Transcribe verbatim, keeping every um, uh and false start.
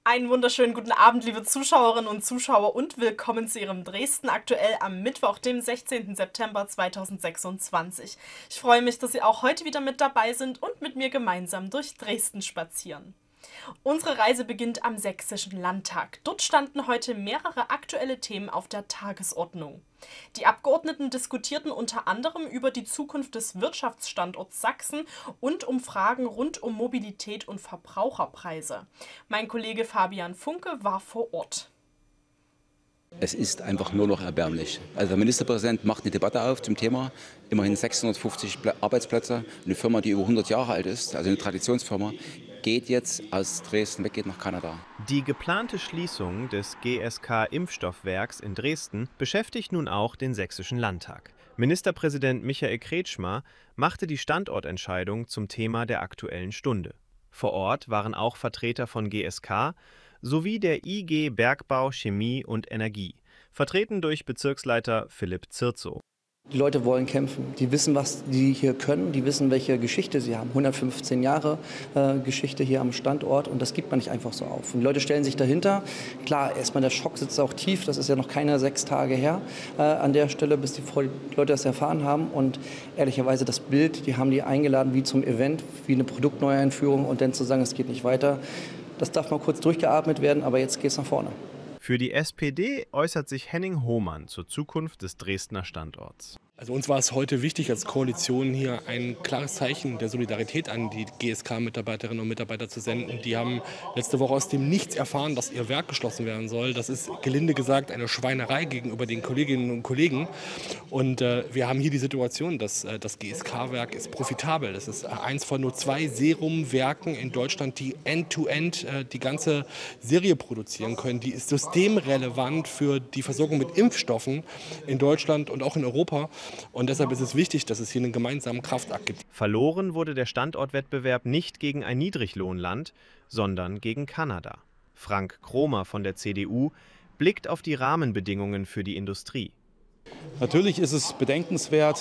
Einen wunderschönen guten Abend, liebe Zuschauerinnen und Zuschauer, und willkommen zu Ihrem Dresden aktuell am Mittwoch, dem sechzehnten September zweitausendsechsundzwanzig. Ich freue mich, dass Sie auch heute wieder mit dabei sind und mit mir gemeinsam durch Dresden spazieren. Unsere Reise beginnt am Sächsischen Landtag. Dort standen heute mehrere aktuelle Themen auf der Tagesordnung. Die Abgeordneten diskutierten unter anderem über die Zukunft des Wirtschaftsstandorts Sachsen und um Fragen rund um Mobilität und Verbraucherpreise. Mein Kollege Fabian Funke war vor Ort. Es ist einfach nur noch erbärmlich. Also der Ministerpräsident macht eine Debatte auf zum Thema, immerhin sechshundertfünfzig Arbeitsplätze, eine Firma, die über hundert Jahre alt ist, also eine Traditionsfirma, geht jetzt aus Dresden weg, geht nach Kanada. Die geplante Schließung des G S K-Impfstoffwerks in Dresden beschäftigt nun auch den Sächsischen Landtag. Ministerpräsident Michael Kretschmer machte die Standortentscheidung zum Thema der Aktuellen Stunde. Vor Ort waren auch Vertreter von G S K sowie der I G Bergbau, Chemie und Energie, vertreten durch Bezirksleiter Philipp Zirzow. Die Leute wollen kämpfen. Die wissen, was die hier können. Die wissen, welche Geschichte sie haben. hundertfünfzehn Jahre äh, Geschichte hier am Standort. Und das gibt man nicht einfach so auf. Und die Leute stellen sich dahinter. Klar, erstmal der Schock sitzt auch tief. Das ist ja noch keine sechs Tage her äh, an der Stelle, bis die Leute das erfahren haben. Und ehrlicherweise das Bild, die haben die eingeladen wie zum Event, wie eine Produktneueinführung. Und dann zu sagen, es geht nicht weiter. Das darf mal kurz durchgeatmet werden, aber jetzt geht es nach vorne. Für die S P D äußert sich Henning Hohmann zur Zukunft des Dresdner Standorts. Also uns war es heute wichtig, als Koalition hier ein klares Zeichen der Solidarität an die G S K-Mitarbeiterinnen und Mitarbeiter zu senden. Die haben letzte Woche aus dem Nichts erfahren, dass ihr Werk geschlossen werden soll. Das ist gelinde gesagt eine Schweinerei gegenüber den Kolleginnen und Kollegen. Und äh, wir haben hier die Situation, dass äh, das G S K-Werk ist profitabel. Das ist äh, eins von nur zwei Serumwerken in Deutschland, die end-to-end äh, die ganze Serie produzieren können. Die ist systemrelevant für die Versorgung mit Impfstoffen in Deutschland und auch in Europa. Und deshalb ist es wichtig, dass es hier einen gemeinsamen Kraftakt gibt. Verloren wurde der Standortwettbewerb nicht gegen ein Niedriglohnland, sondern gegen Kanada. Frank Kromer von der C D U blickt auf die Rahmenbedingungen für die Industrie. Natürlich ist es bedenkenswert,